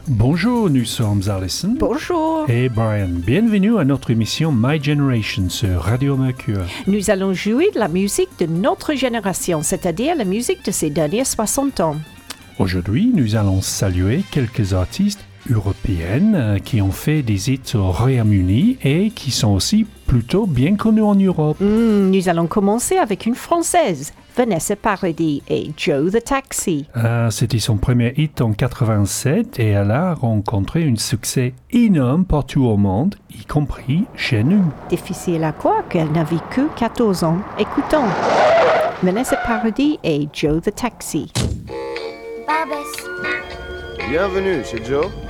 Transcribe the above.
Bonjour, nous sommes Alison. Bonjour. Et Brian. Bienvenue à notre émission My Generation sur Radio Mercure. Nous allons jouer de la musique de notre génération, c'est-à-dire la musique de ces derniers 60 ans. Aujourd'hui, nous allons saluer quelques artistes européennes qui ont fait des hits au Royaume-Uni et qui sont aussi plutôt bien connus en Europe. Nous allons commencer avec une Française, Vanessa Paradis et Joe the Taxi. C'était son premier hit en 87 et elle a rencontré un succès énorme partout au monde, y compris chez nous. Difficile à croire qu'elle n'avait que 14 ans. Écoutons. Vanessa Paradis et Joe the Taxi. Bienvenue chez Joe.